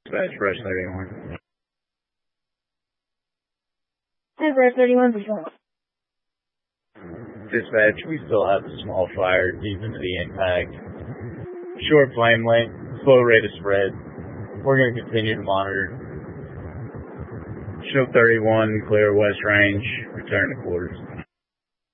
Dispatch Brush 31. Brush 31, response. Dispatch, we still have a small fire deep into the impact. Short flame length, slow rate of spread. We're going to continue to monitor. Show 31, clear west range, return to quarters.